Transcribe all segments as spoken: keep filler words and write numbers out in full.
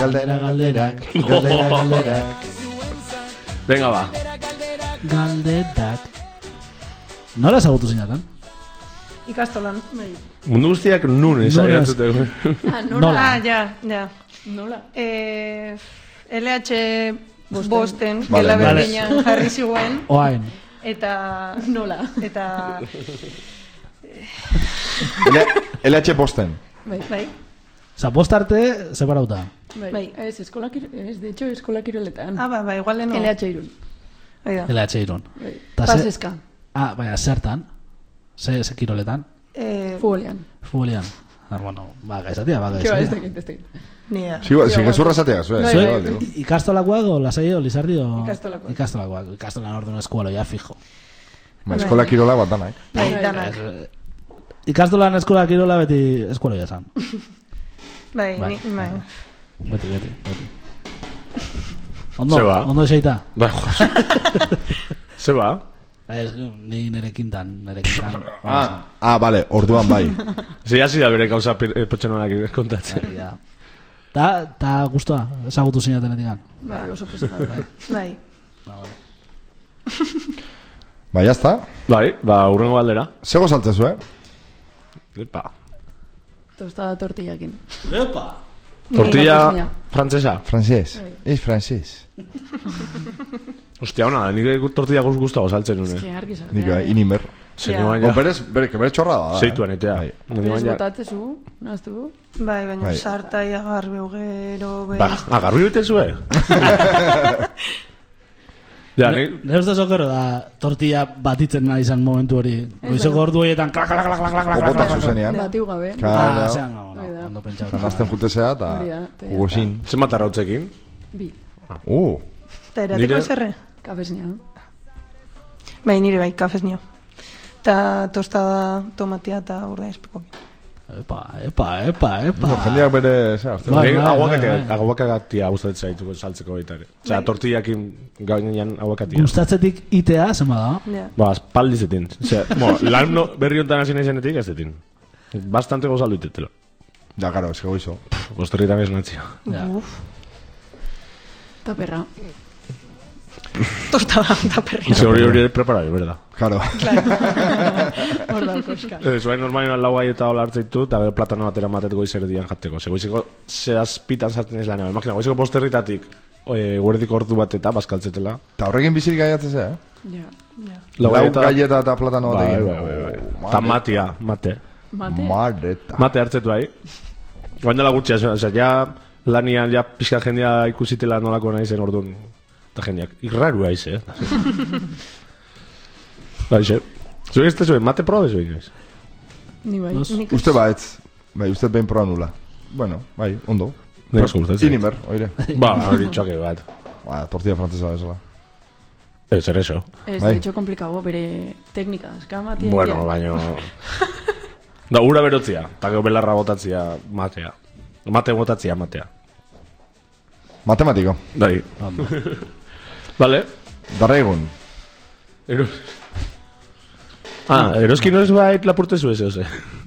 Galdera, galderak, galdera, galderak. Venga, ba. Galderak. Nola ezagutu zinatan? Ikastolan. Mundu guztiak nun ezagutzute. Ah, nola? Ah, ja, ja. Nola? Eh, L H bosten, gela berdinan jarri ziguen. Oain. Eta... Nola? Eta... L H bosten. Bai, bai. Osa, bost arte separauta. Bai, ez, eskola ez, de hecho, eskola kiroletan. Ah, ba, ba, igual no. L H Irun. L H Irun. Paseska. Ah, baina, zertan? Ze, ze kiroletan? Eh... Futbolean. Futbolean. Ah, bueno, ba, gaizatia, ba, Kio, ez gaizatia. dakit, ez dakit. Nia. Sí, sí, gezurra zateaz, eh? Ikastolakoak o lasai o lizardi o... Ikastolakoak. Ikastolakoak. Ikastolan orduan eskualo, ya fijo. Ba, eskola kirola bat danak. Bai, danak. Ikastolan eskola kirola beti eskualo ya zan. Bai, bai. Beti, beti, beti. Ondo, ondo eseita. Bai, ze ba? Ez, ni nere kintan, nere kintan. Ah, ah, vale, orduan bai. Ze hasi da bere gauza pertsonanak kontatzen. Ta, ta guztua, ezagutu zinatenetik gan. Bai, oso poseta. Bai. Ba, jazta. Bai, ba, urrengo galdera. Zego saltzezu, eh? Epa. Tostada tortillakin. Epa! Tortilla francesa. Francés. Ez francés. Ostia, ona, nik tortilla guz guztago saltzen nune. Eski, argi saltzen. Nik bai, inimer. Zenuan ja. Berez, bere, bere txorra da. Zeituan, etea. Berez botatzezu, naztu. Bai, baina sarta iagarbi ugero... Ba, agarbi bete zue? Ja, ni... Nire uste zokero da tortilla batitzen nahi izan momentu hori. Goizoko ordu horietan klak, klak, klak, klak, klak, klak. Opota zuzenean. Batiu gabe. Ah, zean gago, ondo pentsatu. Nazten jutezea eta ugosin. Zer matarrautzekin? Bi. Uh. Eta erateko zerre? Kafesnia. Bai, nire bai, kafesnia. Eta tostada tomatia eta urda espeko. Epa, epa, epa, epa. No, jendeak bere... Aguakatia gustatzen zaitu saltzeko baita ere. Osea, tortillakin gainean aguakatia. Gustatzetik itea, zema da? Ba, espaldi zetin. Osea, lan berri honetan hasi nahi zenetik ez zetin. Bastante gozaldu itetelo. Ja, karo, ez goizo. Bostorritan ez natzia. Uf. Ta perra. Tostada eta perra. Ze hori hori preparai, berda. Karo. Hor da, koska. Zuain normalien lau gai eta hola hartzeitu, eta gero platano batera matet goiz erdian jateko. Ze goizeko zehazpitan zartzen ez lan. Imagina, goizeko posterritatik guerdik ordu bat eta bazkaltzetela. Eta horrekin bizirik gaiatzea, eh? Ja. Lau gaieta eta platano bai, batekin. bai, bai, bai. Eta matia, mate. Mate? Mareta. Mate hartzetu bai. Gainela gutxia, osea, ja lanian, ja pixka jendea ikusitela nolako nahi zen orduan. Eta jendeak, irraru haiz, eh? Baixe. Zuek ez zuen, mate proba zuek ez? Ni bai. Uste baetz. Bai, uste behin proba nula. Bueno, bai, ondo. Nek gustatzen. Inimer, oire. Ba, hori txoke bat. Ba, tortilla francesa bezala. Ez, zer eso. Ez, de hecho, komplikabo, bere teknika. Eska matia. Bueno, baino... Da, ura berotzia. Eta gero belarra botatzia matea. Mate botatzia matea. Matematiko. Dai. Vale. Darraigun. Eros... Ah, eroski no ez bait lapurte zu ez, ose.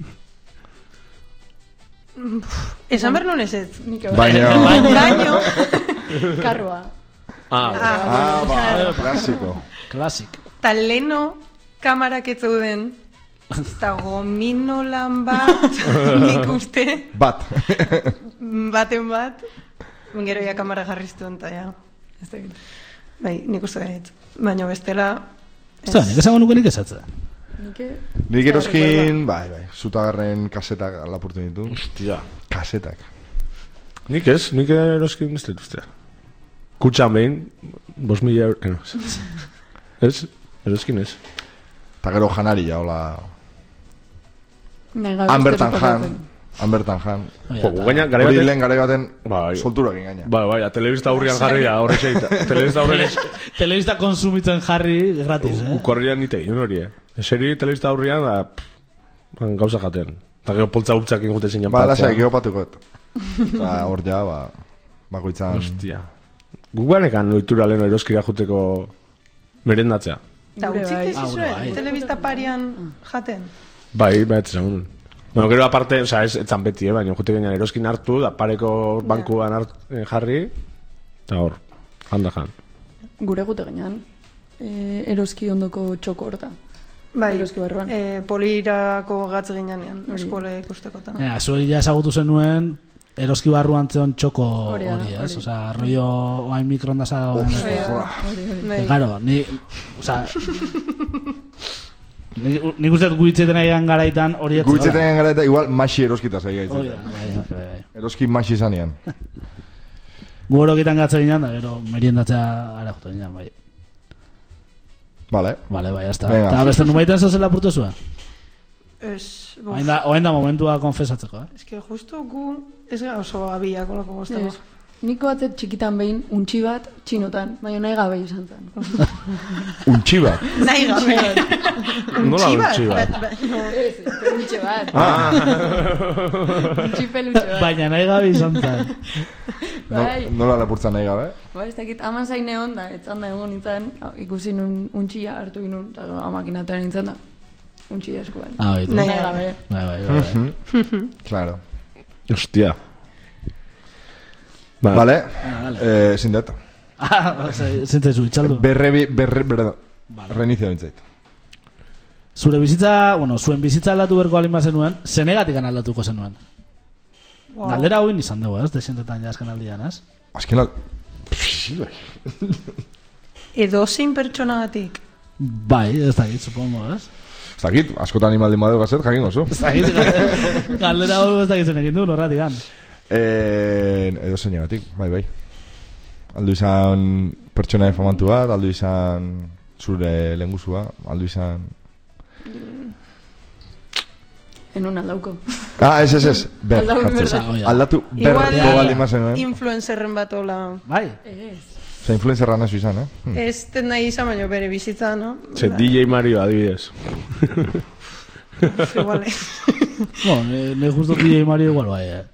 Esan behar non ez ez. Baino. Baino. Karroa. Ah, ah, ba, klasiko. Klasik. Ta leno kamarak ez zeuden. Eta gomino lan bat, nik uste. Bat. Baten bat. Gero ya kamara jarriztu enta, ja. Ez da egin. Bai, nik uste gaiet. Baina bestela... Ez da, nik esango nuke nik esatze. Nik eroskin, bai, bai, zutagarren kasetak lapurtu ditu. Hostia. Kasetak. Nik ez, nik eroskin ez dituzte. Kutxan behin, bos mila euro... Ez, eroskin ez. Eta gero janaria, hola... Hanbertan jan. Hanbertan jan. Gaina, gara Hori baten... lehen gara baten soltura egin gaina. Bai, bai, telebista aurrian jarri da, horre xeita. Telebista aurrian... Telebista konsumitzen jarri gratis, eh? Ukorrian nite, jo hori, eh? Eseri telebista aurrian, da... Gauza jaten. Eta gero poltza gutxak ingute zinan patzea. Ba, lasa, gero patukot. Eta hor ja, ba... Bakoitzan... Hostia. Guganekan loitura leheno eroskira juteko merendatzea. Eta utzik ez izue, telebista parian jaten. Bai, bai, ez esan. Bueno, gero aparte, o sea, ez etzan beti, eh, baina jute ginen eroskin hartu, da pareko bankuan hart, eh, jarri, eta hor, handa jan. Gure gute ginean, eh, eroski ondoko txoko horta. Bai, Eroski barruan. eh, polirako gatz ginean, eskole ikustekotan. Ja, zuei ja ezagutu zenuen eroski barruan zeon txoko Hori da, hori, ez? hori. Osa, rollo hain mikroondasa dagoen. Bai. Claro, ni, osa, ni, nik uste dut guitzeten aigan garaitan hori ez. Guitzeten gara eta igual maxi eroskita zaila Hori gaitzen. da, bai, bai, bai. Eroski maxi zanean. Gu horokitan gatze ginen, da gero meriendatzea ara jutu ginen, bai. Vale. Vale, bai, hasta. Venga. Eta beste numaiten zozela purtu zuen? Ez, buf, Oain da, oain da momentua konfesatzeko, eh? ez que justo gu, ez gara oso abiak olako bostako. Ez. Niko batzet txikitan behin untxi bat txinotan, baina nahi gabe izan zen. Untxi bat. Nahi gabe. Nola Untxi bat? untxi bat? Ba- ba- no. Ez, pelutxe bat. Ah, Untxi pelutxe bat. Baina nahi gabe izan zen. Bai, Nola lapurtza nahi gabe? bai, ez dakit, aman zain egon da, etzan da egon nintzen, ikusi nun untxia hartu ginun, eta amakinatera nintzen da, untxia eskuan. Ah, baitu. Nahi Nahi gabe. Bai, bai, bai, bai. Claro. hostia. Vale. Vale. Ah, dale. Eh, zindet. Ah, zintzezu, itxaldu. Berrebi, berre, berre, renizio bintzait. Zure bizitza, bueno, zuen bizitza aldatu berko alin zenuen, zenegatik aldatuko zenuen. Wow. Galdera hauin izan dugu, ez? Desientetan jaskan aldian, ez? Azken al... Sí, bai. Edo zein pertsonagatik. Bai, ez dakit, supongo, ez? Ez dakit, askotan animaldi madeu gazet, jakin gozu. Ez dakit, galdera hau ez dakit zenekin du, norratik gan. Eh, edo zeinatik, bai, bai. Aldu izan pertsona famantu bat, aldu izan zure lehengusua, aldu izan... Enun aldauko. Ah, ez, ez, ez, ber, Aldatu jartzen. berda. Oia. Aldatu Igual berko baldin bazen, eh? influencerren bat ola. Bai, Ez. Osa, influencerra nazu izan, eh? Hmm. Ez den nahi izan baino bere bizitza, no? Ze D J Mario adibidez. Igual, eh. no, ne, ne justo D J Mario igual bai, eh?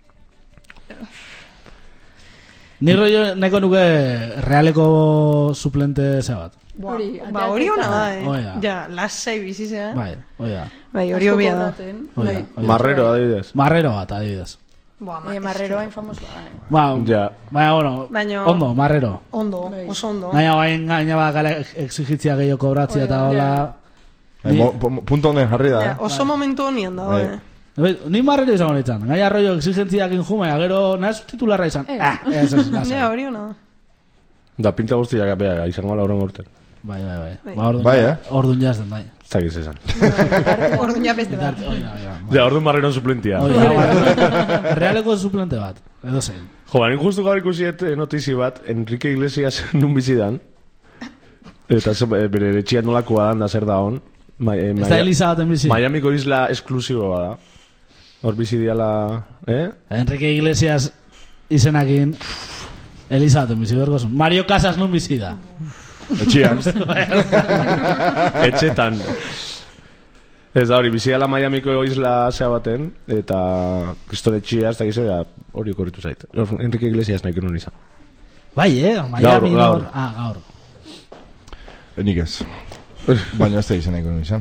Ni rollo neko nuke realeko suplente ze bat. Hori, Ba, hori hona da, eh? Oia. Ja, lasai bizizea. Bai, oia. Bai, hori hobia da. Oia, Bai. oia. Marrero adibidez. Marrero bat, adibidez. Boa, Eh, marrero hain famosoa da, eh. Ba, Ja. baina, bueno, Baina- ondo, marrero. Ondo, Bai. oso ondo. Baina, baina, gaina bat gala exigitzia gehiago kobratzia eta Oia, hola... Eh, mo- po- punto honen jarri da, Ja, eh? oso momentu honian da, Bai. eh? Bai, ni marrero izango nintzen, gaina rollo exigentziak injuma, gero nahaz titularra izan. Ez. Ah, ez, ez, lasai. Ja, hori hona da. Da pinta guztiak apea, izango lauren urten. Bai, bai, bai. Bai. Ba, orduan, Bai, eh? Orduan jazten, bai. Ez dakiz esan. Orduan ja beste bat. Oia, oia, Ja, orduan marreron suplentia. oia, oia. Realeko suplente bat, edo zein. Jo, baina justu gaur ikusiet eh, notizi bat, Enrique Iglesias nun bizidan. Eta ze- eh, bere etxia nolakoa dan da zer da hon. Ma, eh, Ez da Maia- Elisa baten bizi. Miamiko isla esklusibo bada. Hor bizi diala, eh? Enrique Iglesias izenakin Elisa baten bizi bergozun. Mario Casas nun bizi da. Etxian. Etxetan. Ez da hori, bizi diala Miamiko isla zea baten, eta kristore etxia, ez da gizera, hori okorritu zait. Hor, Enrique Iglesias nahi kenun izan. Bai, eh? Miami Gaur, gaur. nor- Ah, gaur. Nik ez. Baina ez da izan nahi izan.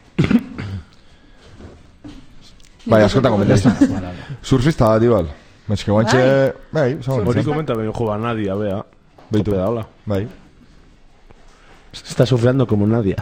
Bai, askotan komentatzen. Surfista bat, igual. Metxke guantxe... Bai, zagoen. Hori komenta behin jo ba Nadia, bea. Beitu. Tope da, hola. Bai. Está sufriendo como Nadia.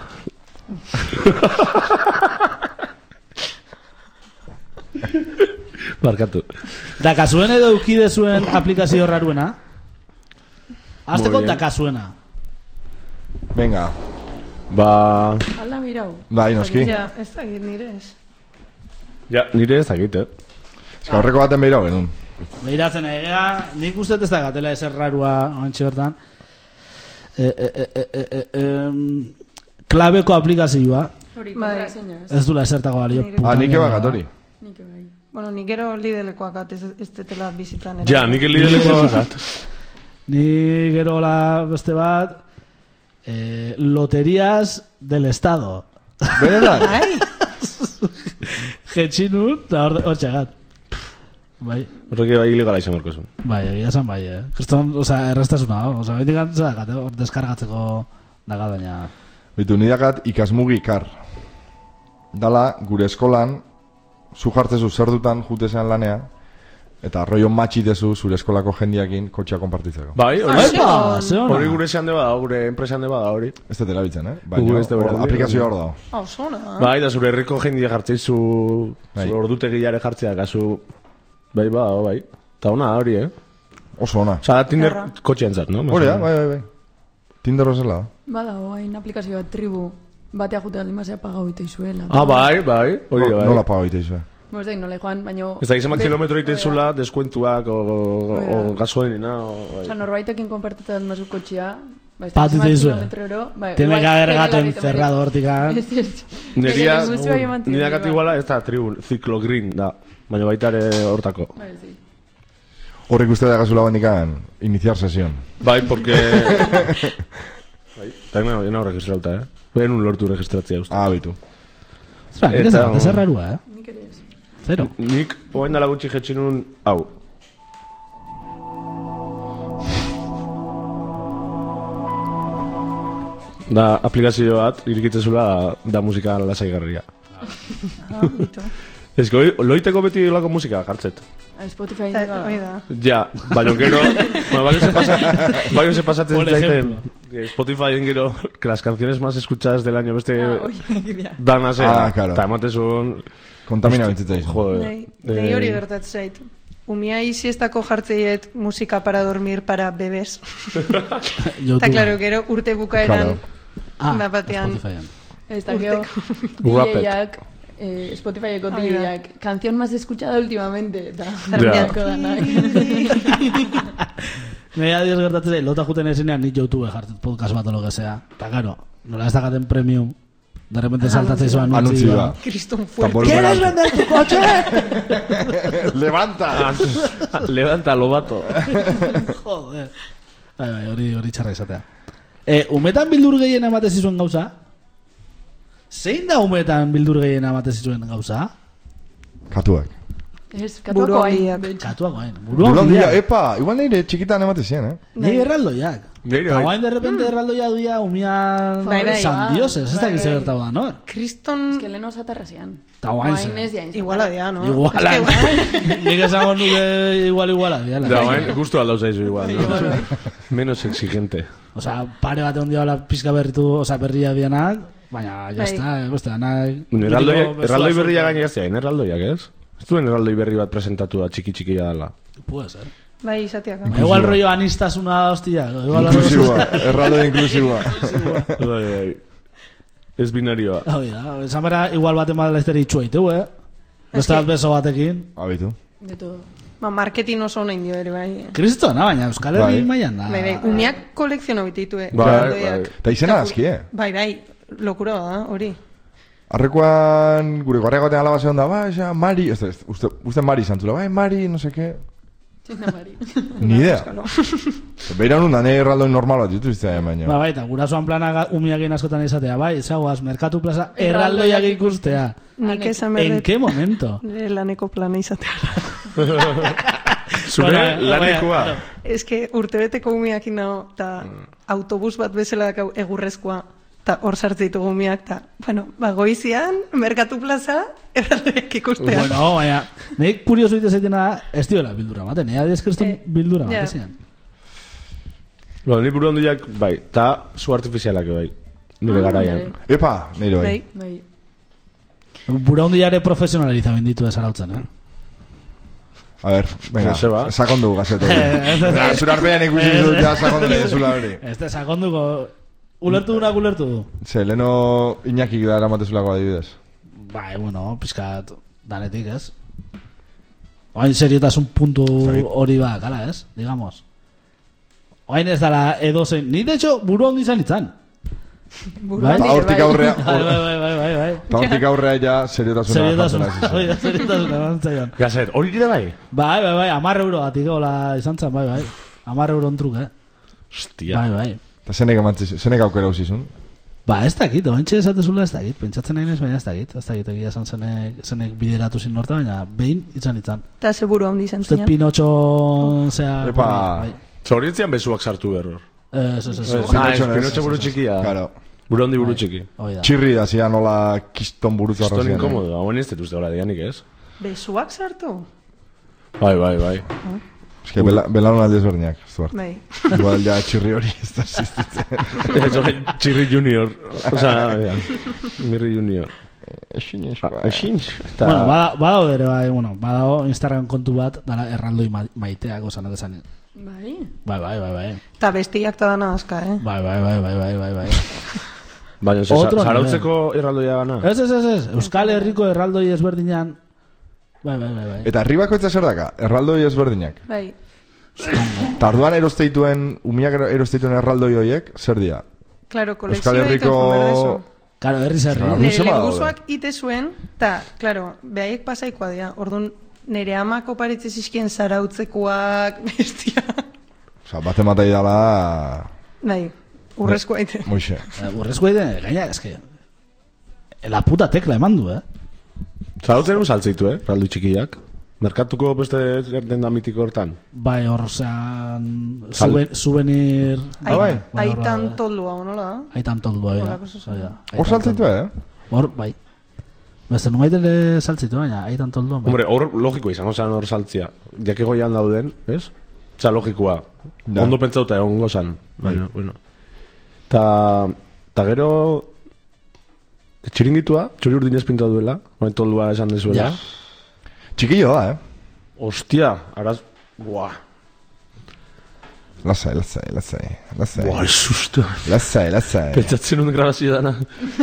Barkatu. Da kasuen edo eukide zuen aplikazio raruena? Azteko Muy bien. da kasuena. Venga. Ba... Ala mirau. Bai, noski. Ja, ez da git nire ez. Ja, nire ez dakit, eh? Eska horreko baten behirau genuen. Behiratzen egea, nik uste ez da gatela ezer rarua oantxe bertan. E, e, e, e, e, e, em, klabeko aplikazioa, Hori, Bai. kontraseña, ez? ez dula esertako balio. Nire- puta Ah, nik mierda. eba gatori. Nik bai. Bueno, nik gero lidelekoak at ez, ez tetela bizitan. ere. Ja, nik elidelekoa bakat. Ni gero la beste bat, eh, loterías del estado. Benetan? Ai, Jetxinun, eta hor hor txegat. Bai, Horrek bai ilegala izan gorko zuen. bai, egia esan bai, eh. Kriston, oza, errestasuna, hor. Oza, betik antza, gate, hor deskargatzeko daga, baina... Bitu, nidakat ikasmugi kar. Dala, gure eskolan, zu jartzezu zer dutan jutezean lanea, eta rollo matxitezu zure eskolako jendiakin kotxea konpartitzeko. Bai, hori Ah, ze ona. hori gure esan deba, gure enpresan deba da hori. Ez da telabitzen, eh? Gu Baina ez da bera. aplikazioa hor dago. Ah, oso ona. Bai, da zure herriko jendia jartzeizu, Bai. zure ordutegiare jartzea, kasu, bai, ba, bai. Eta ona da hori, eh? Oso ona. Osa, da Tinder Erra. kotxean zat, no? Hori da, bai, bai, bai. Tinder horrezela da. Bada, hain aplikazio bat tribu, batea jute aldin bazea pagau ite izuela. Ah, bai, bai, hori da, bai. Nola pago ite izue. Bo, ez da, nola joan, baino... Ez da, izan de- kilometro iten Oida. zula, deskuentuak, o, o, o gasolinina, o... bai. Osa, norbaitekin konpartitzen mazu kotxea, ba, ez Pat da, ite izue. kilometrero, bai, Tiene igual, que haber ere gato larri encerrado hortikan. Ez, ez. Neria, Ege, guztua eman ziren, nire gati bai. iguala, ez da, tribu, ciclo green, da. Baina baita ere hortako. Bai, zi. Horrek uste da gazula bandikan, iniciar sesión. Bai, porque... bai, eta egin nahi registrauta, eh? Ben un lortu registratzea uste. Ah, bitu. Zera, Eta- ez da, ez errarua, eh? Nik ere ez. Zero. Nik, oain dala gutxi jetxin nun, hau. Da, aplikazio bat, irikitzezula, da, da musika lasaigarria. Ah, bitu. Ez que, oi- loiteko beti lako musika jartzet. Ah, Spotify Ta- da. Hoi da. Ja, baina gero, bueno, baino se pasa, baino se pasatzen Por zaiten Spotify en gero, que las canciones más escuchadas del año beste Ah, oi, ja. dana zera. Ah, claro. Eta ematezun, Kontamina bintzitza izan. joder. Nei, nei hori gertatzen zait. Umiai siestako jartzeiet musika para dormir para bebés. Eta, YouTube. claro, gero urte bukaeran, Claro. Ah, da batean. Spotifyen. Ez da, gero, Rapet. D J-ak, eh, Spotifyeko Ah, D J-ak, canción más escuchada últimamente, eta Ja. danak. Nei adiez gertatzen zait, lota juten ezinean nik YouTube jartzen podcast bat o lo que sea. Eta, claro, nola ez dakaten premium, de repente saltatzen zoan Anuntzioa. Kriston fuerte. Tambor ¿Quieres vender tu coche? Levanta! Levanta lobato. Joder. Bai, bai, hori hori txarra izatea. Eh, umetan bildur gehien amate zizuen gauza? Zein da umetan bildur gehien amate zizuen gauza? Katuak. Ez, katuako hain. Buruhandiak. Katuak hain. Buruan Buruan dira, epa, igual nire txikitan emate zien, eh? Nei erraldoiak. Nire, Eta bai. guain de repente erraldoia duia umian Bai, bai. san dioses, ez Bai, dakit zer bai. gertatu da, no? Kriston... Ez que leheno zatarrazian. Eta guain Guain ez zer. jain. Iguala dia, no? Iguala. Es que- Nik esango nuke igual iguala. diala. Da, bain, gustu aldau zaizu igual. No? Menos exigente. Osea, pare bat egon diola pizka berritu, osea, berria dianak, baina, Bai. jazta, beste danak... Erraldoi, erraldoi berria gaina ez ziain, erraldoiak ez? Ez duen erraldoi berri bat presentatu da txiki-txikia dela. Puede ser. Bai, izateak. Ba, igual rollo anistasuna, hostia. Igual Inklusiboa, erraldo inklusiboa. Bai, bai. Ez binarioa. Hoi da, esan bera, igual baten bat laizteri itxua iteu, eh? Beste bat beso batekin. Abitu. De todo. Ba, marketing oso ona indio ere, bai. Kristona, baina Euskal Herri Bai. mailan da. Bai, bai, uneak kolekziono bititue. Bai, bai. Eta izena aski, eh? Bai, bai, lokura da, hori. Arrekoan, gure garregoaten alaba zeon da, bai, ja, Mari, ez, ez, uste, uste Mari zantzula, bai, Mari, no sé Txina mari. Ni idea. Beira honun da, nahi erraldoin normal bat ditu iztea, baina. Ba, bai, eta gurasoan plana ga- umiakin askotan izatea, bai, zagoaz, Merkatu Plaza erraldoiak ikustea. Nik esan ¿En berdet, qué momento? nire laneko plana izatea. Zure Bueno, lanikoa. bueno. Ez que urtebeteko umiak inao, eta autobus bat bezala dakau egurrezkoa, eta hor sartze ditugu umiak, eta, bueno, ba, goizian, Merkatu Plaza, erraldoiak ikustea. Bueno, baina, nahi kurioso ite zaitena da, ez diola bildura maten, nahi adiez kriston Eh, bildura ja. matezian. Bueno, ni buru handiak, bai, eta zu artifizialak bai. Nire garaian. Epa, nire bai. Bai, Bai. Bura hundiare profesionaliza benditu ez arautzen, eh? A ver, venga, Joseba. sakondu gazeto. Ez, ez, ez. Zure arpean ikusi Ez, dut, ez. ja sakondu nire zula hori. Ez da, sakonduko... Ulertu duna, ulertu du. Ze, leno Iñakik da eramatezulako adibidez. Bai, bueno, pizkat danetik, ez? Oain seriotasun puntu hori bak, ala, ez? Digamos. Oain ez dala edozein... Ni, de hecho, buru handi izan itzan. Bai? Ba, hortik aurrea, Bai, bai, bai, bai, bai, bai. eta hortik aurrea ja seriotasuna Seriotasun, jartzen hasi hori zen. da, seriotasun eman zaion. Gazet, hori dire bai? Bai, bai, bai, amar euro batik hola izan zen, bai, bai. Amar euro ontruk, eh? Hostia. Bai, bai. Eta zenek emantzizun, zenek aukera uzizun. Ba, ez dakit, ointxe esatezula ez dakit, pentsatzen nahi nez, baina ez dakit, ez dakit, egia esan zenek, zenek bideratu zin norta, baina behin izan itzan. eta zeburu handi izan Uste zinen. Pinotxo, zea... Epa. bai. Zorientzian bezuak sartu error. Ez, ez, ez, ez. Ah, ez, Pinotxo ez, Pinotxo ez, buru ez, ez. txikia. Claro. Buru handi buru txiki. Hoi da. Txirri da zian nola kiston buruz Eston arrazian. inkomodo, hauen ez dut uste hola dianik ez? Besuak sartu? Bai, bai, bai. Ez que bela, belaunaldi ezberdinak, Stuart. Bai. Igual ja txirri hori ez da existitzen. Eso Chirri Junior. O sea, ja. Mirri Junior. Ezin ez, Ezin. Bueno, bada, badago ere, bai, bueno, badago Instagram kontu bat, dara erraldoi ma maiteak, osan atesan. Bai. Bai, bai, bai, bai. Ta bestiak ta dana aska, eh? Bai, bai, bai, bai, bai, bai, bai. Baina, Otro zarautzeko erraldoia gana. Ez, ez, ez, ez. Euskal Herriko erraldoi ezberdinan. Bai, bai, bai, bai. Eta herribako etza zer daka? Erraldoi ezberdinak. Bai. Tarduan erosteituen, umiak erosteituen erraldoi horiek, zer dira? Claro, Euskal kolekzioa Herriko... Claro, herri zerri. Claro. Nire Zema daude. lengusuak ite zuen, ta, claro, behaiek pasaikoa dira. Orduan, nire amak oparitze zizkien zarautzekoak, bestia. Osa, bate matai dala... Bai, urrezkoa ite. Moixe. Urrezko ide, gaina, eske... La puta tekla eman du, eh? Zarautzen saltzeitu, eh? Erraldoi txikiak. Merkatuko beste denda mitiko hortan. Bai, hor, zean... Sal- Suben, souvenir... Ah, bai. Aitan toldua, honola da? Aitan toldua, bai. Holako zuzen. Hor saltzeitu, eh? Hor, bai. Beste, nungait ere saltzitu, baina, aitan toldua, bai. Hombre, hor logikoa izango zen hor saltzia. Jake goian dauden, ez? Osa, logikoa. Da. Ondo pentsauta egon gozan. Baina, bueno. Ta, ta gero... Txiringitua, txori urdinez pinta duela, baina toldua esan dezuela. Ja. Txikillo da, eh? Hostia, araz... Buah. Lasai, lasai, lasai, lasai. Buah, susto. Lasai, lasai. Pentsatzen un grabazio dana.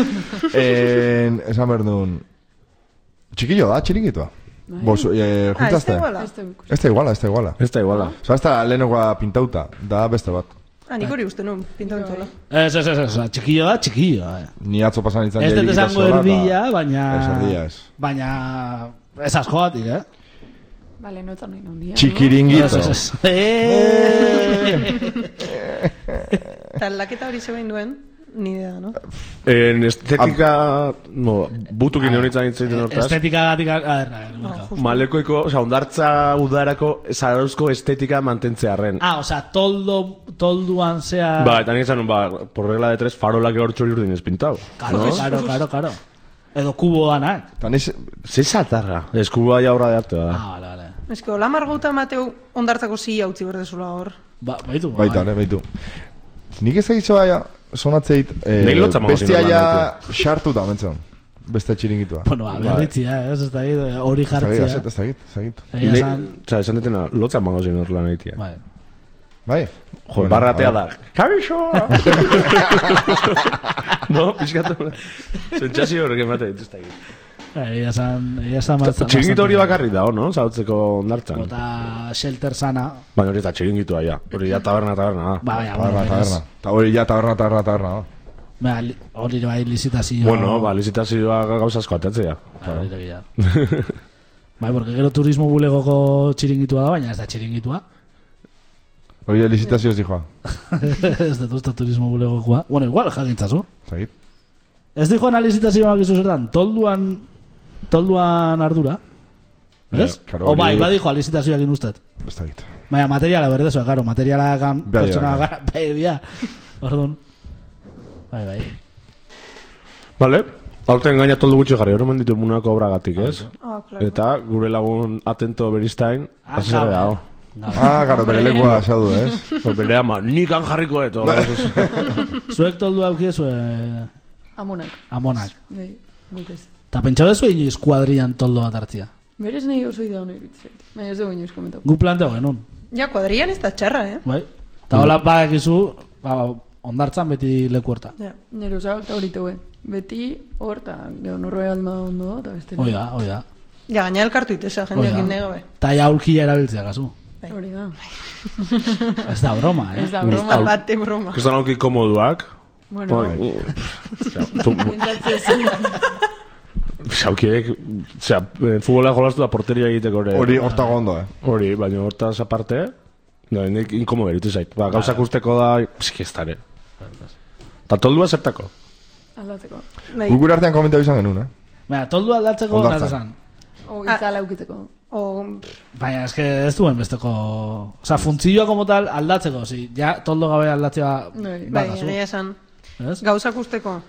En, esan behar duen... Txikillo da, txiringitua. Bai. Bos, eh, Ah, ez da juntazte? iguala? Ez da ikusi. Ez da iguala, ez da iguala. Ez da iguala. Osa, ez da lehenagoa pintauta, da beste bat. Ah, nik hori uste nuen, pintamentola. Ez, ez, ez, ez, txikillo da, txikillo, eh. Ni atzo pasan izan Ez dut jaikita esango zola, eta- erdia, baina... Ez erdia ez. Baina... Ez askoatik, eh? Bale, no eta nahi nondia. Txikiringito. Ez, ez, ez. Eeeeh! Eta aldaketa hori zebein duen, ni idea, no? En estetika... No, butukin eunitzen nintzen hortaz. Estetika gatik... A ver, a ver, Ah, justo. Malekoiko, oza, ondartza udarako zarauzko estetika mantentzearen. Ah, o sea, toldo, tolduan zea... Ba, eta nik esan, ba, por regla de tres, farolak hor txori urdin espintau. Claro, claro, claro, claro. Edo kubo danak. Eta niz... Ze zatarra. Eskubua ja obra de arte da. Ah, vale, vale. Ez que, hola margauta mateu ondartzako zila utzi berdezula hor. Ba, baitu. Baita, ne, baitu. Nik ez egitzo baia, sonatzeit, eh, Nei lotza mago bestia zinon ja lan xartuta, mentzen. Beste txiringitua. Bueno, a berritzia, ez ez da hori Ez da jartzia. egit, ez da egit, ez da egit. Egia Ne- esan... Oza, esan detena, lotza mango zin hor lan egitea. Bai. Bai? Jo, barratea da. Kabixo! No, pixkatu. Sentsazio horrek ematen dituzta egit. Egia esan... Egia esan... bastante- Txiringito hori bakarri da, no? Zautzeko ondartzan. Eta shelter sana... Baina hori eta txiringitua, ja. Hori ja taberna, taberna, da. Ba, baina, Taberna, bueno, taberna. Eta hori ja taberna, taberna, taberna. no? Ba, li- hori bai lizitazio... Bueno, ba, lizitazioa gauza asko atatzea. Ba, hori egia. Bai, porque gero turismo bulegoko txiringitua da, baina ez da txiringitua. Hori licitazio ez dijoa. Ez dut uste turismo bulegokoa. Bueno, igual, jakintzazu. Ez da egit. Ez dijo analizitazioak izu zertan, tolduan... Tolduan ardura. Ez? Ja, claro, O bai, hori- bai dijo analizitazioak inustet. Ez da egit. Baina, materiala berdezua, karo, materiala kan Bai, pertsona bai, gara, bai, dia. Orduan. Bai, bai. Vale? Aurten gaina toldu gutxi jarri, hori menditu munako obragatik, ez? Ah, claro. Eta gure lagun atento beristain, Ah, hasi zara gabe. dago. Ah, garo, bere lekua xaudu, ez? Pues bere ama, nik han jarriko eto. Zuek toldu aukiezu Amonak. amonak. Bai, guk ez. Ta pentsa bezu inoiz kuadrian toldo bat hartzia. Berez nahi oso idea hona iruditzen. Baina ez dugu inoiz komentau. Gu planteo genuen. Ja, kuadrian ez da txarra, eh? Bai? Ta hola badakizu, ba, ondartzan beti leku horta. Ja. Nero zau eta hori teue. Beti hor, eta gero norroe alma ondo, eta beste. Hoi da, hoi da. Ja, gaina elkartu itesa, Hoi jendeak da. indegabe. Ta ja aulkia erabiltzea kasu. Hori da. Ez da broma, eh? Ez da broma. Bate broma. Kristan auki komoduak. Bueno, pentsatzen zen. Xaukiek, osea, futbola jolastu da porteria egiteko ere. Hori hortago ondo, eh? Hori, baina hortaz aparte, da, nik inkomo beritu zait. Ba, gauzak usteko da, eski ez dare. Ta toldua zertako? Aldatzeko. Bai. Guk gure artean komentau izan genuen, eh? Baina, toldu aldatzeko Hondartzan. nazazan. O itzala eukiteko. O, Baina, eske ez duen besteko... Osa, funtzioa como tal aldatzeko, si, ja, toldo gabe aldatzea... Bai. bai, bakazu. egia esan. Ez? Gauzak usteko.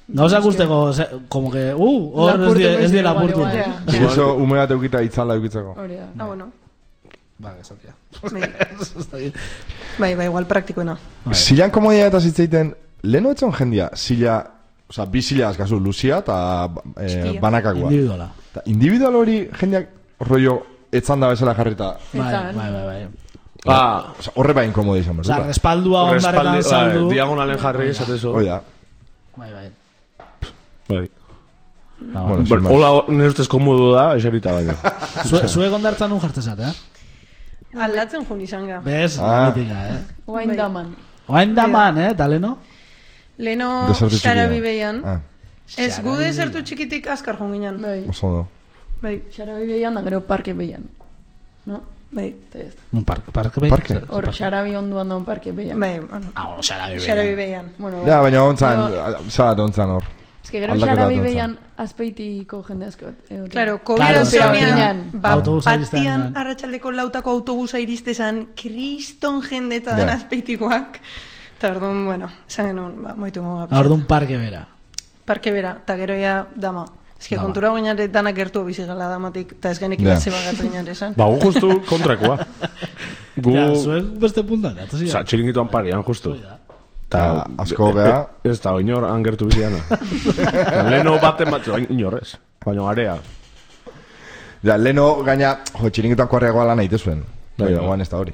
Gauza guzteko, ze- como que, uh, hor ez Lapurtu die- ez die igual, lapurtu. igual. Ja. Si eso, ume bat eukita itzala eukitzeko. Hori da. Ah, bueno. Ba, esatia. Bai. Bai, bai, igual praktikoena. Zilan komodiak eta zitzeiten, leheno etzon jendia, zila, oza, bi zila azkazu, Luzia eta eh, Txikila. banakakoa. Individuala. Ta individual hori jendeak rollo etzan da bezala jarrita. Bai, Etzan. bai, bai, bai. Ah, Oza, horre bain komodia izan Osa, behar. respaldua ondaretan respaldi, saldu. bai, diagonalen jarri, esatezo. Oida. Bai, bai. Bai. Ba, Bueno, sin Bueno, más. hola, nire ustez komodo da, eserita baina. Zue- Zuek ondartzan un jartzezat, eh? Aldatzen jun izan ga. Bez, Ah. mitika, eh? Oain Bai. daman. Oain da man, eh, taleno? Leno Desertu txikia. xarabi behian. Ah, Ez, gu desertu txikitik azkar jun ginen. Bai. oso ondo. Bai, Xarabi behian da gero parke behian. No? bai. Eta ez. Un parque, parque bai. Parke? Hor, xarabi onduan da un parke behian. Bai, bueno. Ah, bueno, xarabi Xarabi behian. Bueno, Ja, baina ontzan, Gero- zara ontzan hor. Ez que gero aldaketa xarabi bat behian azpeitiko jende asko. egoten. Claro, Claro, COVID pero zenean, azkenean, ba, autobusa iristean, batian ja. arratsaldeko lautako autobusa iristezan, kriston jende eta Ja. den azpeitikoak. Eta orduan, bueno, esan genuen, ba, moitu moga. Orduan parke bera. Parke bera, eta gero ja, dama. Ez que Dama. kontura guinare danak gertu bizi gala damatik, eta ez genek Ja. ibatze bagatu guinare esan. Ba, gu justu kontrakoa. Gu, Ja, zuek beste puntan, atozi. oza, txiringituan parian, justu. Ta, asko gea. Ez da, inor angertu biziana. Leno baten bat, oin- inor ez. Baina area. Ja, leheno gaina, jo, txiringetan kuarriagoa lan egite zuen. Bai, Bai, bai. guan ez da hori.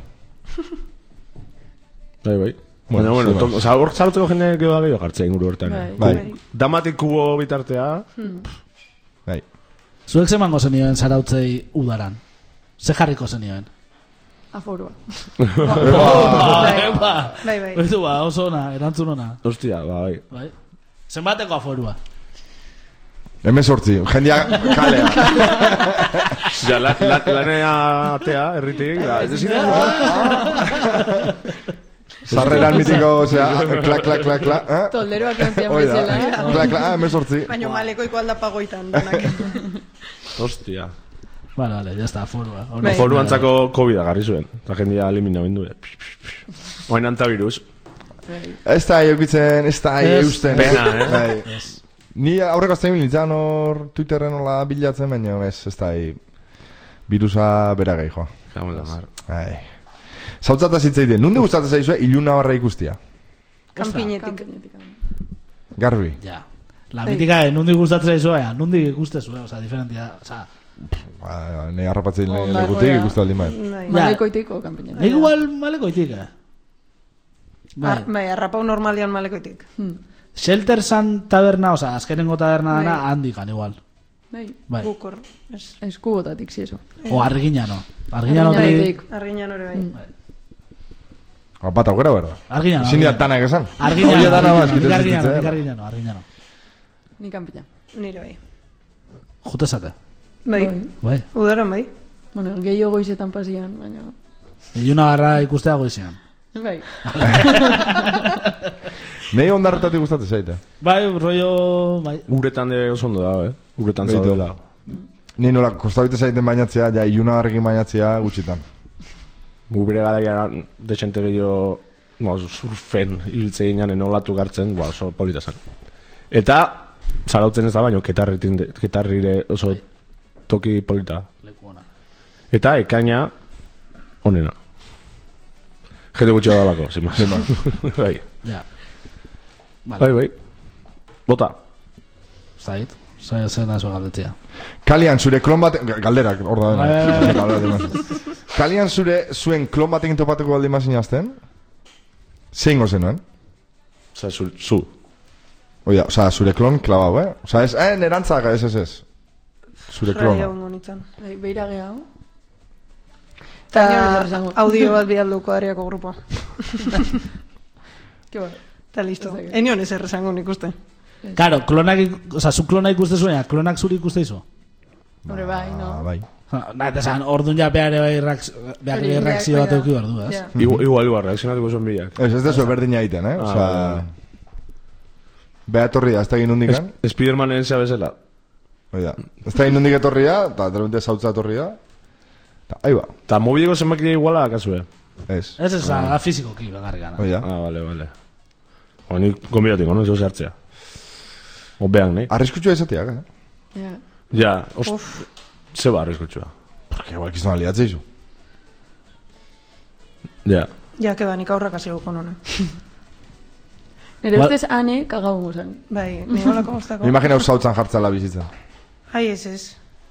Bai, bai. Bueno, Baina, bueno, sí, to- bai. oza, hor zalutzeko jende gero da gehiago jartzea inguru hortan. Bai. Bai, Damatik kubo bitartea, bai. Zuek zemango zenioen zarautzei udaran. Ze jarriko zenioen? Aforua. Bai, Bai, bai. Baitu ba, oso ona, erantzun ona. hostia, ba, bai. Bai. Zenbateko aforua? Hemen sortzi, jendia kalea. Ja, la, la, lanea atea, erritik, da, ez ezin Zarreran mitiko, osea, klak, klak, klak, klak. eh? Tolderoak entzian Hoi da, bezala. klak, klak, ah, hemen sortzi. Baina malekoiko aldapagoitan danak. Hostia. Vale, vale, ya está, aforua. Hori- Bai. Foru antzako COVID agarri zuen. Eta jendia elimina bindu. Oain antavirus. Ez da eukitzen, ez da Ez. eusten. Pena, eh? Bai. Ni aurreko azten nintzen hor Twitterren hola bilatzen, baina ez, ez da virusa bera gehi, joa. Jamon da, mar. Ai. Zautzata zitzeiten, nundi gustatzen zaizue iluna barra ikustia? Kanpinetik. Kanpinetik. Garbi. Ja. La mitika, eh, nundi gustatzen zaizu, ea, nundi ikustezu, eh, oza, diferentia, oza. Ba, ne harrapatzen Ondagoa. lekutik ikustu aldin bai. Bai. Malekoitiko kanpinetik. Nik igual malekoitik, eh. Bai. Ar- Bai, arrapau normalian malekoitik. Hmm. Shelter Sun taberna, oza, azkenengo taberna dana, Bai. handikan igual. Bai. Bai. Gukor. Ez. Eskubotatik, si eso. O Arginano. Arginano tri... Arginanotik. Arginan hori bai. Ba, Bat aukera berda. Arginano. Ezin dira danak esan. Arginano. Hori dana bat, Nik egiten Arginano, zituzten. nik Arginano, Arginano. Ni kanpina. Nire bai. Jute zate. Bai. Bai. Udaran bai. Bueno, gehiago goizetan pasian, baina... Iluna garra ikustea goizean. Bai. Nei ondarretatik gustatzen zaite. Bai, rollo... Bai. Uretan de oso ondo da, eh? Uretan Beitu. zaudela. Ni nola, kostabite zaiten bainatzea, ja iluna garrekin bainatzea gutxitan. Gu bere garaia desente gehiago, no, surfen hiltze ginen olatu gartzen, ba, oso polita zen. Eta, zarautzen ez da baino, ketarritin, ketarrire oso toki polita. Leku ona. Eta ekaina, onena. Jende gutxi da lako, sin más. Bai, Ja. Vale. bai, bai. Bota. Zait. Zai, zen da zuen galdetzea. Kalian zure klon bat... Galderak, hor da Bai, bai, dena. Galderak, Kalian zure zuen klon batekin topatuko baldin mazin azten? Zein gozenuen? Osa, zu, zu. Oida, oza, zure klon klabau, eh? Oza, ez, eh, nerantzaka, ez, ez, ez. Zure Radio klona. monitzen. Bai, beira geha. Eta Gainera esango. audio bat bialduko ariako grupoa. Ke bai. Eta listo. Ez dakit. Enion ez erresango nik uste. Claro, klonak, ik- oza, zu klona ikuste zuen, klonak zuri ikuste izu. Hore bai, no. Ah, bai. Na, eta zan, orduan ja behar bai reakzio, behar Hori, bai reakzio bat ja. euki behar du, ez? Ja. Igual, igual, igual, reakzionatuko zuen bilak. Ez, ez dezu berdina egiten, eh? Ah, Oza... bai, Bea etorria, ez da egin nundikan. Spidermanen zea bezala. Oida, ez da egin nundik etorria, eta derunte zautza etorria. Eta, ahi ba, Ta mobileko zenbakia iguala akazue. ez. Ez ez, ah. fizikoki bagarri gana. Oida. Ah, vale, vale. O, nik gombiratik, no? Zeu hartzea. Obean, nahi? Arriskutsua izateak, eh? Ja. Ja, ost... Ze ba arriskutsua. Porque igual kizuna liatzeizu. Ja. Ja, que ba, nik aurrak hasi gukon hona. Nire Ba- ustez ane kagago zen. Bai, nigolako moztako. Me imagina usautzan jartzala bizitzen. Ai, ez ez.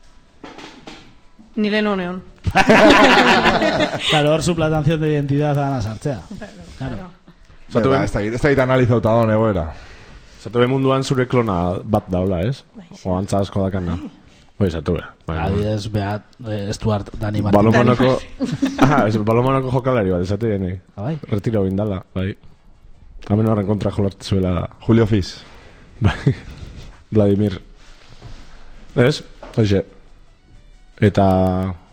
Nire noneon. Claro, hor suplantación de identidad a la sartzea. Claro. Zatu Eta, ben- ez da, ez da analizauta da egoera. Zatu be munduan zure klona bat daula, ez? O antza asko dakana. Bai, zatu be. Bai, Adiez, behat, eh, Stuart Dani Martin. Balomonako... Ah, ez, balomonako jokalari bat, esate denei. Ah, bai? Retiro bindala, bai. Hemen horren kontra jolarte zuela... Julio Fis. Bai. Vladimir. Ez? Hoxe. Eta...